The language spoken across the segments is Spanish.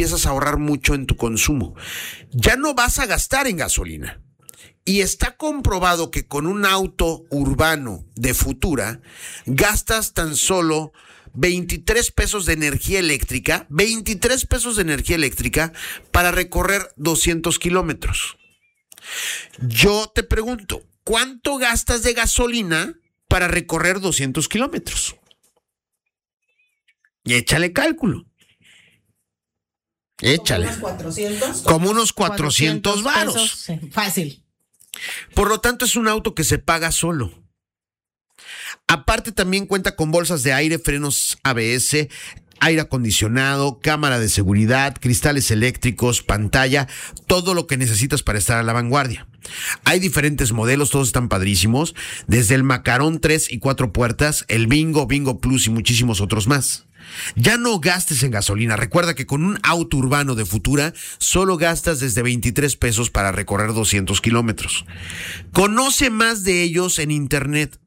empiezas a ahorrar mucho en tu consumo. Ya no vas a gastar en gasolina. Y está comprobado que con un auto urbano de Futura gastas tan solo 23 pesos de energía eléctrica, 23 pesos de energía eléctrica para recorrer 200 kilómetros. Yo te pregunto, ¿cuánto gastas de gasolina para recorrer 200 kilómetros? Y échale cálculo. Échale. Como unos 400 varos. Sí, fácil. Por lo tanto, es un auto que se paga solo. Aparte, también cuenta con bolsas de aire, frenos ABS, aire acondicionado, cámara de seguridad, cristales eléctricos, pantalla, todo lo que necesitas para estar a la vanguardia. Hay diferentes modelos, todos están padrísimos, desde el Macarón 3 y 4 puertas, el Bingo, Bingo Plus y muchísimos otros más. Ya no gastes en gasolina. Recuerda que con un auto urbano de Futura solo gastas desde 23 pesos para recorrer 200 kilómetros. Conoce más de ellos en internet.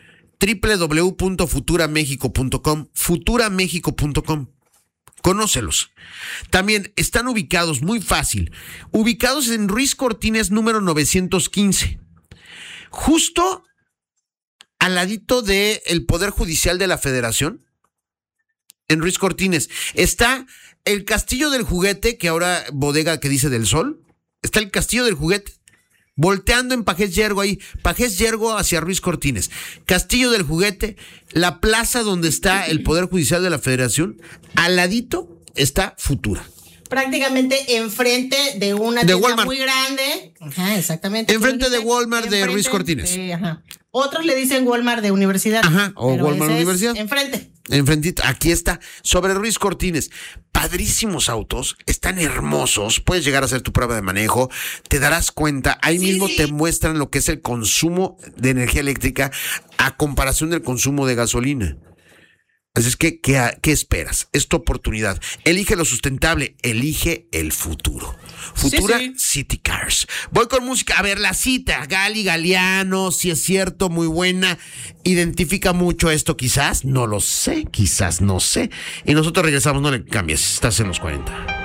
www.futuramexico.com, futuramexico.com. Conócelos. También están ubicados, muy fácil, ubicados en Ruiz Cortines número 915, justo al ladito del Poder Judicial de la Federación. En Ruiz Cortines está el Castillo del Juguete, que ahora bodega que dice del Sol. Está el Castillo del Juguete, volteando en Pajés Yergo ahí, Pajés Yergo hacia Ruiz Cortines. Castillo del Juguete, la plaza donde está el Poder Judicial de la Federación, al ladito está Futura. Prácticamente enfrente de una tienda muy grande. Ajá, exactamente. Enfrente de Walmart de Ruiz Cortines. Ajá. Otros le dicen Walmart de Universidad. Ajá, o Walmart de Universidad. Enfrente. Enfrentito, aquí está, sobre Ruiz Cortines. Padrísimos autos, están hermosos. Puedes llegar a hacer tu prueba de manejo, te darás cuenta. Ahí mismo te muestran lo que es el consumo de energía eléctrica a comparación del consumo de gasolina. Así es que, ¿qué esperas? Es tu oportunidad. Elige lo sustentable, elige el futuro. Futura City Cars. Voy con música. A ver, la cita. Gali Galeano, si es cierto, muy buena. ¿Identifica mucho esto quizás? No lo sé, quizás no sé. Y nosotros regresamos, no le cambies. Estás en los 40.